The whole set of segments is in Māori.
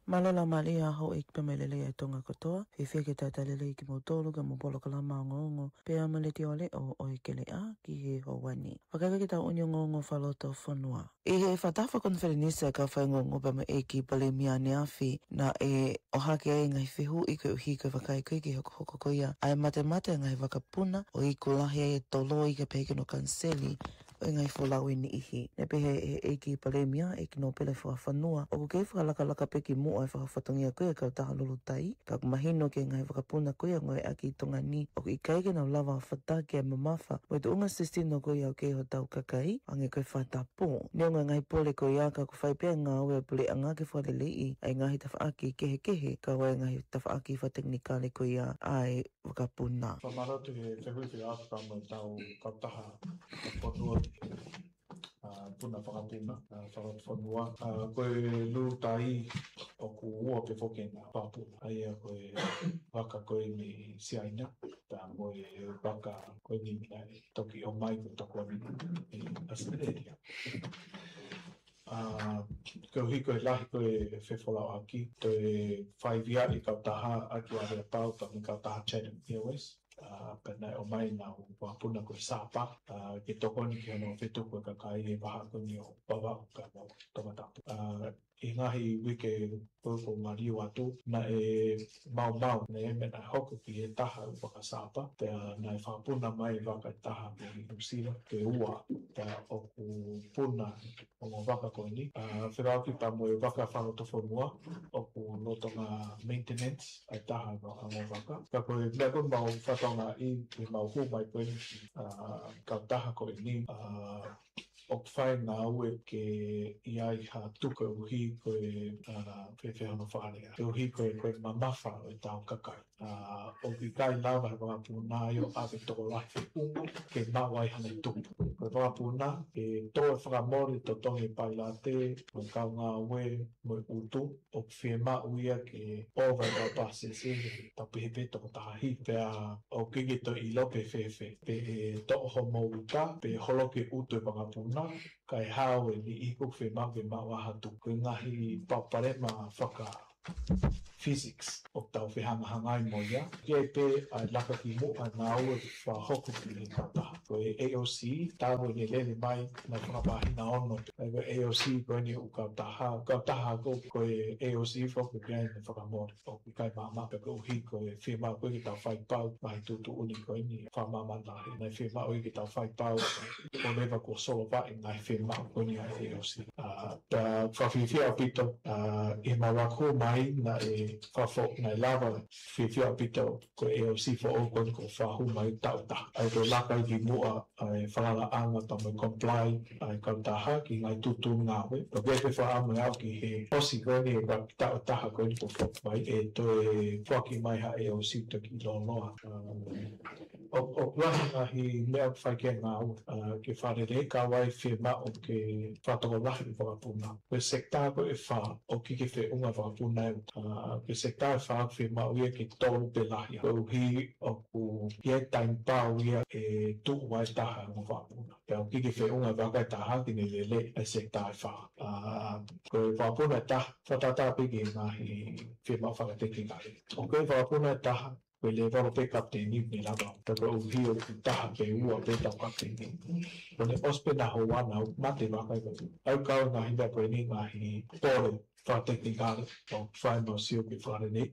Malala mali a ho ik pemelele e tonga katoa, whiwhia ke tātalele ki mo tōlu ka mo polo kalama o ngongo, pēa mele te ole o oikele a ki he ho wani. Whakaka ki tā unyo ngongo whaloto whanua. E he whatafa konferenisa ka whai ngongo pa me e ki pale mia ne awhi na e o hake ai ngai whihu i koe uhi koe whakai koe ki hoko hoko koia. Ai mate ngai wakapuna o i kulahi ai e tolo i ka peke no kanseli o ngai wholau ni ihi. Ne pehe e ki pale mia e ki no pele whanua. O kei whakalaka peki mo ai whakafatongia koe ka taha lolo tai. Ka kumahino ke ngai wakapuna koe ngoe aki tonga ni. O i kaike na lawa whata ke mamafa. Mo te unga sistino koe au ke ho tau kakai. Ange koe whata pō. Neo ngai pole koe a ka kuwhai pia ngā ue pule a ngā ke whalelei. Ai ngahi tawhaaki kehe kehe. Ka wai ngahi tawhaaki whateknikale koe a ai wakapuna. Whamaratu he whewhiwhi ātaka mo tau kautaha whanua puna whakapuna whanua. Koe lu tai o ku ua pe whoke ngā pāpuna. Aia koe waka koe ni siaina. Tā moe waka koe ni minai toki o mai ko toko ni Australia. Koe hui koe lahi koe whewholau aki. Toe whaivia i kautaha aki a rea pau ka mi kautaha Chatham Airways. Pernai o mai nā wapuna koe sāpa. Ke toko ni ki hano whetu koe kakai e waha koe ni o wawa o ka mau tomatapu. I ngahi wike koe ko mariu atu na e mau na e mena hoko ki e taha u waka sāpa. Pea na e whapuna mai waka taha me i Nusira ke ua. Pea o ku puna o ngā waka koe ni. Whirau ki pa mo e waka whanoto whanua o ku notonga maintenance ai taha ngā waka. Ka koe mea koe mau whatonga i mau hu mai koe ni ka taha koe ni o whai ngā ue ke iai ha tuka uhi koe whewhehono whaarea. Ke uhi koe mamawha o tau kakai. O ki kai lawa he wangapuna o ave toko lahi unga ke mawai hana i tupu. Koe wangapuna ke toe whakamori to tongi pai la te mo kau ngā ue mo utu o whiema uia ke ova i pase se tau pehepe toko tahahi. Pea o kiki to i lope whewhe. Pe to homo uta pe holo ke utu e wangapuna kai hao e ni iku whiema wahatu. Koe ngahi paparema whaka physics o tau whihanga mo ia. Kia pe ai laka ki mo a ngā ue whahoku ki le kautaha. Koe AOC, tāwe ni lele mai na whakapahina ono. Koe AOC koe ni u kautaha. Kautaha koe AOC whoku kia ni whakamori. O ki kai mama pe koe uhi koe whiema koe ki tau whai pau. Mahi tutu uni koe ni whamama lahi. Nai whiema ui ki tau whai pau. O lewa ko solo wa e ngai whiema koe ni a AOC. Ta whawhiwhia pito i mawako mai na e whafo na e lawa whiwhia pito ko AOC fo o koe ko whahu mai tauta. Ai koe laka i ki mua ai whalala anga ta mai comply ai kautaha ki ngai tutu ngawe. Ko kepe whaamu au ki he osi koe ni e wak tautaha koe ni ko whok mai e toe whaki mai ha AOC to ki lonoa. O lahi ngahi mea whaikia ngau ke wharere ka wai whiema o ke whatoko lahi whakapuna. Koe sekta koe e wha o ki ke whe unga whakapuna e ke sekta e wha whiema uia ke tolu pe lahi. Koe uhi o ku kia time pau ia e tu wai taha ngā whakapuna. Pea o ki ke whe unga waka e taha ki ne lele e sekta e wha. Koe whakapuna e taha whatata piki ngahi whiema whakateki ngare. O koe whakapuna e taha koe le waro pe kapteni ni lava. Tako uhi o ku taha pe ua pe tau kapteni. Kone ospe na ho wana au mate waka i koe. Au kau ngahi da koe ni ngahi pore whateknikare o whaima sio ki whare ni.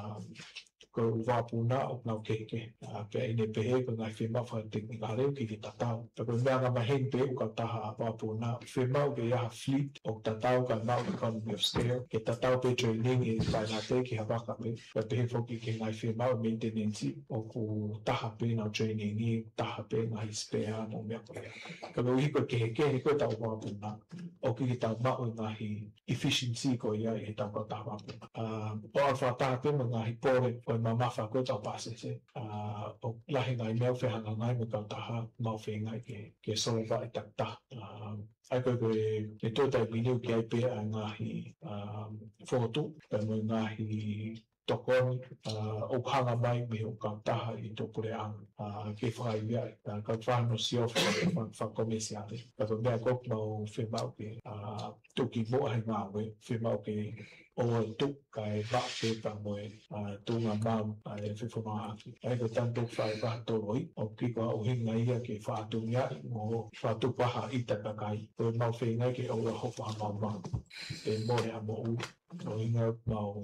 Ko wapuna o nau keke. Pea ine pehe ko ngai whima whateknikare o ki ki tatau. Tako mea ngā mahen pe u ka taha wapuna. Whima u ke iaha fleet o tatau ka mau economy of scale. Ke tatau pe training e whainate ki hawaka pe. Pea pehe whoki ke ngai whima o maintenance o ku taha pe nau training i taha pe ngai spare no mea koe. Ka me uhi koe kehe koe tau wapuna. O ki tau mau ngahi efficiency ko ia e tau ka taha wapuna. O alfa taha pe ngahi pore koe mamafa koe tau pase se. O lahi ngai mea whehanga ngai me kau taha mau whengai ke solo wa i tak taha. Ai koe tōtai miniu ki ai pēa ngahi whotu. Pea mo ngahi tokoni o hanga mai me o kautaha I tō pure anga ke whakaia ka whano sio whakomesiate ka tō mea kok mau whemau ke tuki moa he ngāwe whemau ke o e tuk ka e wake ka moe tūnga mau e whewhunga aki e ko tanto whai waha tōroi o kiko au hinga ia ke whātungia mo whātupaha I takakai ko mau whengai ke aura hofa mau mau e moe a mo u o inga mau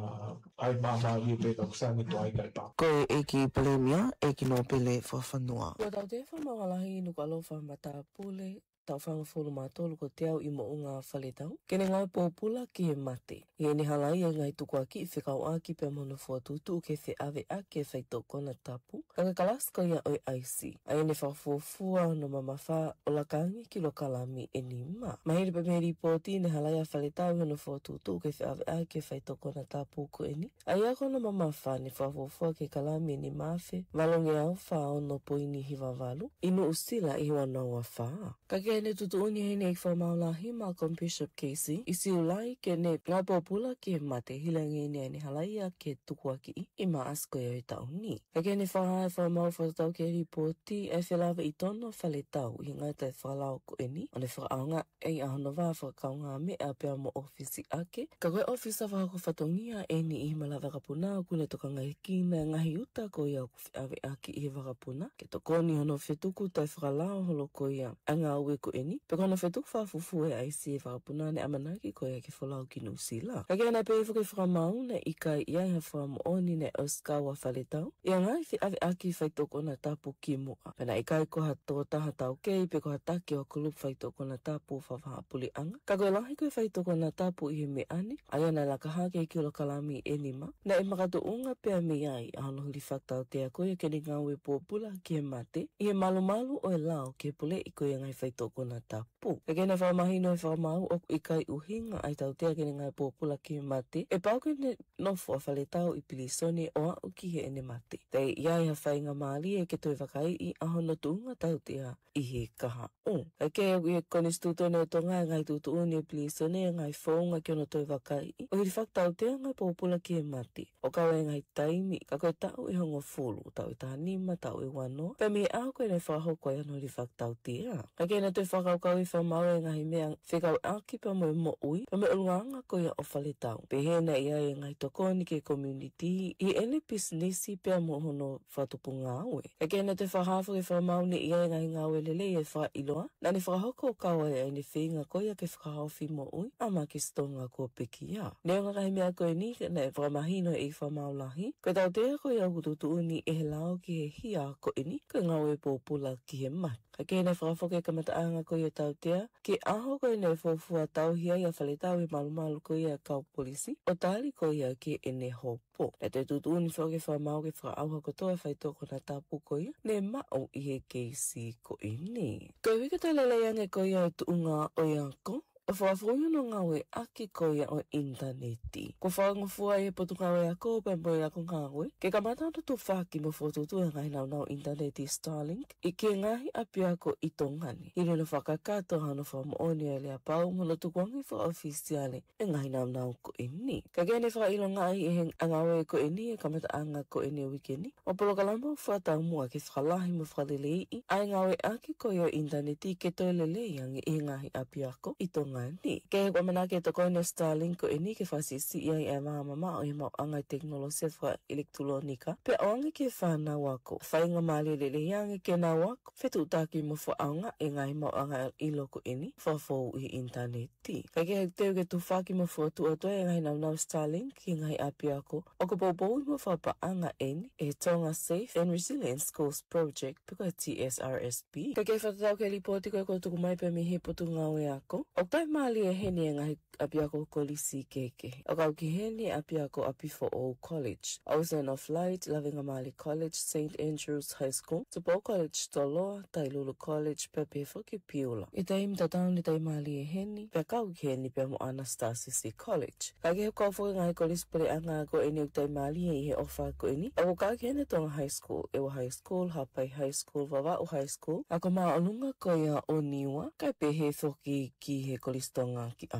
ai mama I pe ka kusangi to ai kai pa Ko e ki Palemia, e ki no pele whawhanua. Ko tau te whamawalahi nuku alofa mata pule, tau whangafulu mātolu ko te au I mo unga whaletau. Kene ngai pōpula ki he mate. I ene halai e ngai tuku aki I whikau aki pe mono fuatutu ke whi awe ake e whaitoko na tapu. Kanga kalasko ia oi aisi. A ene whafuafua no mamawha o lakangi ki lo kalami e ni ma. Mahiri pe meri pōti ne halai a whaletau no fuatutu ke whi awe ake e whaitoko na tapu ko eni. A ia kono mamawha ne whafuafua ke kalami e ni mawhe. Valonge au wha no poini hiwa walu. Inu usila I wana ua wha. Kake ene tutuuni hene I whamaulahi Malcolm Bishop Casey. Isi ulai ke ne ngā pōpula ki he mate hilangi ene halaia ke tukuaki I ma asko e tauni. Kake ene whahai whamau whatau ke ripoti e whelawa I tono whaletau I ngai tai whalao ko eni. Ane whaaonga e ahono wā whakaunga me a pia mo ofisi ake. Ka koe ofisa whako whatongia eni I malawa kapuna kune toka ngai kina ngahi uta ko ia awe aki I he wakapuna. Ke tokoni hono whetuku tai whakalao holo ko ia anga ue ko eni. Pe kono whetuku whafufu e aisi e wakapuna ne amanaki ko ia ke whalau ki nusila. Kake ane pe whuke whakamau ne I kai ia ha whamaoni ne Oskawa whaletau. Ia ngai whi awe aki whaitoko na tapu ki moa. Pena I kai ko ha tō taha tau kei pe ko ha take o kulup whaitoko na tapu whawahapuli anga. Ka koe lahi koe whaitoko na tapu I he me ane. Aia na la kahake ki lo kalami enima. Na e makatu unga pia me ai a hono huli whaktau te a koe kene ngawe pōpula ki he mate. I he malu o e lao ke pule I koe ngai whaitoko na tapu. Ka kene whamahino e whamau o I kai uhinga ai tau te a kene ngai pōpula ki he mate. E pau kene nofo a whaletau I pilisone o au ki he ene mate. Tei iai ha whainga maali e ke toi wakai I ahono tuunga tau te a I he kaha o. Ka ke e konis tūtone o tonga ngai tūtuuni e pilisone ngai whaunga ki ono toi wakai I. O hiri whaktau te a ngai pōpula ki he mate. O kawe ngai taimi, ka koe tau I hongo fulu, tau I taha nima, tau I wano. Pe mi au koe ne whahoko I ano hiri whaktau te a. Ka ke na toi whakaukau I whamau e ngai mea whikau aki pa mo mo ui, pa me urunganga koe o whaletau. Pe hena ia e ngai tokoni ke community, I ene businessi pia mo hono whatupu ngāwe. Ka ke na toi whahafu e whamau ne ia e ngai ngāwe lele e wha iloa, na ne whahoko o kawa e ne whinga koe a ke whakahawhi mo ui, ama ke stonga ko peki a. Ne o ngai mea koe ni, na e whamahino E whamaulahi. Koe tau tea koe au tutuuni e he lao ki he hia ko ini, koe ngau e pōpula ki he mat. Ka kēnei whakafoke ka mataanga koe tau tea, ki aho koe nei fōfua tau hia ia whaletau E malumalu koe ia kau polisi, o tali koe ia ki ene hopo. E te tutuuni whake whamau ke whaauha kotoa whaitoko na tapu koe, ne mao I he keisi ko ini. Koe wikata leleange koe ia tuunga o iako, o whaafuyo no ngawe aki koe o interneti. Ko whaangofua E potungawe ako pe moe ako ngawe, ke kamata no tu whaki mo whotutu e ngai nau interneti Starlink, I ke ngahi api ako I tongani. I reno whakakato hano whamaoni e lea pau mono tukwangi wha ofisiale e ngai nau ko ini. Ka kene whakailo ngai E he angawe ko ini e kamata anga ko ini wikeni, o polokalamba whatau mua ke whakalahi mo whakalelei I, ai ngawe aki koe o interneti ke toi lelei angi E ngahi api ako I tongani. Ke kwa manake to koe ne Starlink ko ini ke whasisi iai e mama o he mau angai teknolosia wha elektronika. Pe oange ke whanau ako. Whainga maali lele yange ke nau ako. Whetu utaki mo whaanga e ngai mau anga ilo ko ini. Whafou I interneti. Ka ke teo ke tu whaki mo whatu o toi e ngai nau Starlink ki ngai api ako. O ko poupou mo whapaanga eni e tonga Safe and Resilient Schools Project pe koe TSRSP. Ka ke whatau ke lipoti koe ko tuku mai pe mi he potu ngawe ako. O tai maali e heni e ngahi api ako kolisi keke. O kau ki heni api ako api for all college. Ocean of Light, Lavinga Mali College, St. Andrews High School, Tupo College Toloa, Tailulu College, Pepe Foki Piula. I taim tatang ni tai maali e heni, pe kau ki heni pe mo Anastasis College. Kage kau foki ngai kolisi pere anga ko eni uk tai maali e he ofa ko eni. Ako kau ki heni tonga high school, Ewa High School, Hapai High School, Vava'u High School. Ako maa olunga ko ia o niwa, kai pe he foki ki he kolisi tonga ki ate.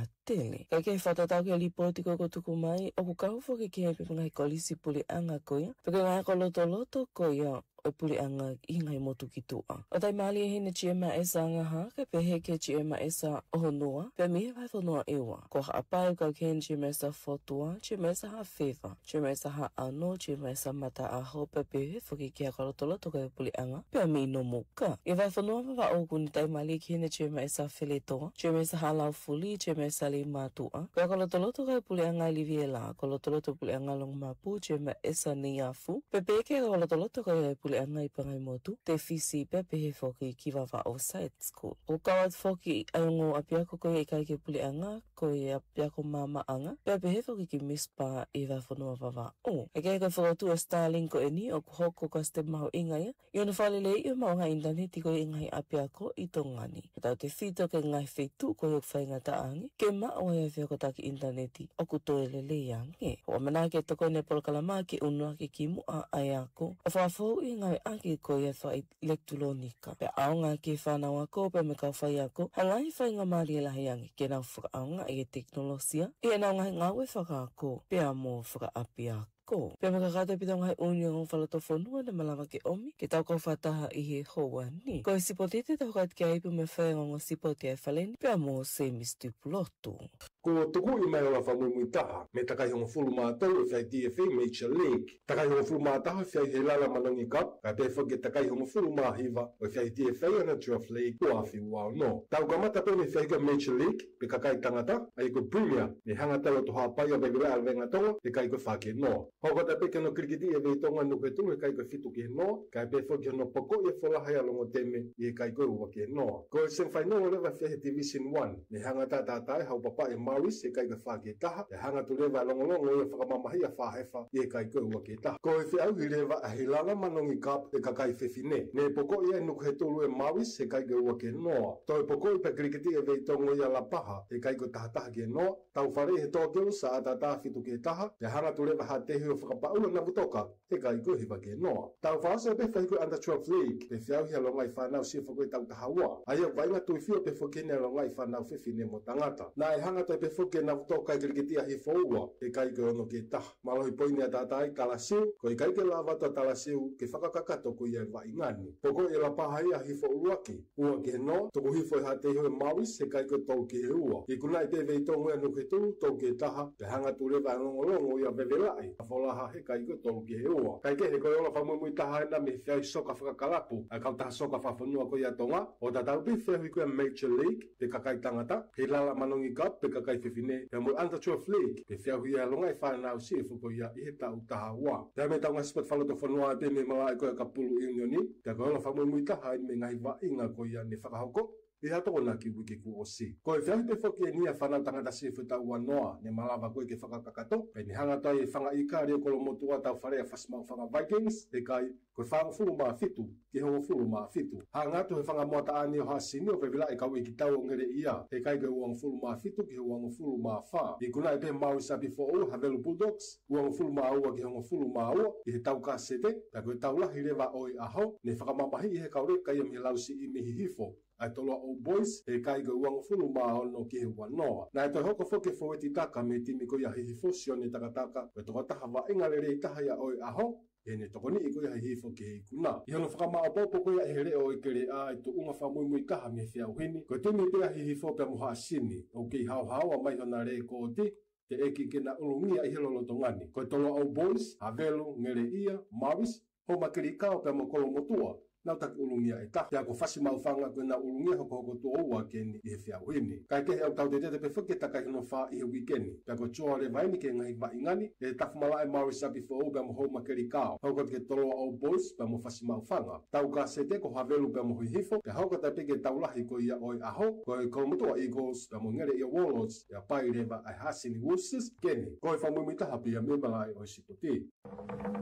lele. Kai ke whatatau ke lipo tiko ko tuku mai, o ku kau fo ke pe ngai kolisi puli anga koia, peke ngai ko loto koia, o puli anga I ngai motu ki tua. O tai mali e hine chiema esa anga ha, ke pehe ke chiema esa ohonua, pe mi vai whanua ewa. Ko haapai ka ken chiema esa fotua, chiema esa ha fewa, chiema esa ha ano, chiema esa mata aho, pe pehe fuki kia ka loto ka puli anga, pe mi no muka. I vai whanua wawa o kuni tai mali ki hine chiema esa feletoa, chiema esa ha lau fuli, chiema esa li matua. Ka loto ka puli anga livi e la, ka loto puli anga long mapu, chiema esa ni afu, pe pehe ke ka loto ka puli anga I pangai motu, te fisi pepe he foki ki wawa o side school. O kawat foki ayongo apiako koe I kai ke puli anga, koe apiako mama anga, pepe he foki ki mispa I wawhanua wawa o. E kei koe whakatu a Starlink ko eni, o kuhoko ka ste maho inga ia, I ona whalele I o maunga interneti koe ingai apiako I tongani. Tau te whito ke ngai whetu koe ok whainga taangi, ke mao e whiako taki interneti, o kutoe lele yange. O manake toko ne polokalama ke unua ke ki mua ayako, o whawhau I ngai ki koe whai lektulonika. Pe aonga ki whanau ako, pe me kau whai ako, hangai whai ngā maari e lahi angi, ke nau whakaaonga I e teknolosia, I e nau ngai ngāwe whakaako, pe a mō whakaapi ako. Pea makakata pita ngai unia ngō whalato whanua na malawa ke omi, ke tau kau whataha I he hoa ni. Koe sipotete tau kat ki aipu me whai ngō sipote ai whaleni, pea mō se mistupulotu. Ko tuku I mai ola whamui taha, me takai hongo fulu mātau e whai DFA Major League. Takai hongo fulu mātaha whai he lala manongi cup, ka pe whake takai hongo fulu māhiva o whai DFA ana Draft League o awhi wao no. Tau kamata pe me whai ka Major League, pe kakai tangata, ai ko Premier, me hangata o toha pai o bebele alwenga tonga, pe kai ko whake no. Hoko ta pe ke no krikiti e vei tonga nuke tu e kai ko fitu ki no, kai pe whake no poko e wholahai alongo teme I kai ko ua ki no. Ko sen whai no lewa whai Division 1, me hangata tātai hau papa e Maurice e kai ka whake taha, e hanga tu lewa longolongo e whakamamahi a whahefa I kai ko ua ki taha. Ko e whiau I lewa a he lala manongi cup e kakai whiwhine. Ne poko I e nuku he tolu e Maurice e kai ko ua ki noa. To e poko I pe krikiti e vei tongo I a la paha e kai ko tahataha ki noa. Tau whare he tōkeu sa a tātaa fitu ki taha, e hanga tu lewa ha tehi o whakapaula na vutoka e kai ko hiwa ki noa. Tau whaasa pe whai ko under 12 league, pe whiau hi alonga I whanau si whakoi tau tahaua. Ai au wainga tui whio pe whakene alonga I whanau whiwhine mo tangata. Na e hanga toi pe whake na vutoka I krikiti a hi whaua e kai ko ono ki taha. Malohi poini a tātai talasiu, ko I kai ke lawata talasiu ke whakakakato ko I e waingani. Poko I la pahai a hi whauruaki. Ua ki no, toko hifo I ha te hoi Maurice e kai ko tau ki he ua. I kuna I te vei tongu e nuke tu, tau ki taha, pe hanga tu lewa ngongolongo I a vevelai. A wholaha he kai ko tau ki he ua. Kai ke he koe ola whamui taha ena me whiau soka whakakalapu. A kau taha soka whawhanua ko I a tonga. O ta tau pe whiau ko Major League, pe kakai tangata, he lala manongi cup, pe kakai whiwhine, pe mui under 12 league, pe whiau hi alonga I whanau si e whuko I he tau taha ua. Te me tau ngasipot whaloto whanua pe me malai ko e kapulu unioni, te koe ola whamui taha me ngai wa inga ko I a ne whakahoko. I hato o naki wiki ku o si. Ko e whiahi pe whoki e nia whanau tangata si whita ua noa, ne malawa koe ke whakakakato, pe ni hangata I whanga I ka rea kolo motua tau wharea whasmau whanga Vikings, e kai koe whanga fulu maa fitu, ke hongo fulu maa fitu. Hangatu he whanga moata ani o hasini o whewila e kau e ki tau o ngere ia, e kai koe uang fulu maa fitu ki uang fulu maa wha. I kuna e pe maui sabi fo o Havelu Bulldogs, uang fulu maa ua ki hongo fulu maa ua, I he tau ka sete, ka koe tau lahi rewa oi aho, ne whakamamahi I he kaure kai am he lausi I mihi hifo. Ai toloa o boys e kai go uang fulu maa ono ki he wanoa. Na e toi hoko foke foweti taka me timi ko ia hihi fosio ne takataka e toka taha wa inga lere I taha ia oi aho e ne toko ni I ko ia hihi foke hei kuna. I hono whakamaa popo ko ia here o I kere a e to unga whamui taha me whiau hini. Ko timi pia hihi foke muha asini o kei hao hao a mai hona re ko ti te eki kena ulungia I he lolotongani. Ko toloa o boys, Havelu, ngere ia, Mavis, ho makiri kao pia mo kolo motua. Nau taki ulungia e taha. Ia ko whasi mau whanga koe na ulungia hoko tua ua keni I he whiau hini. Kai kehe au tau te tete pe whuke takai hino wha I he wikeni. Pia ko choa le vaini ke ngahi wa ingani. E tafu malai mauri sabi fo o bea mo hou makeri kao. Hauko te toloa au boys bea mo whasi mau whanga. Tau ka sete ko Havelu bea mo hui hifo. Pia hauko te peke taulahi ko ia oi aho. Ko e kolomotua Eagles bea mo ngere ia Warlords. Ia pai rewa ai hasini Wolves keni. Ko e whamui taha pia me malai oi sipoti.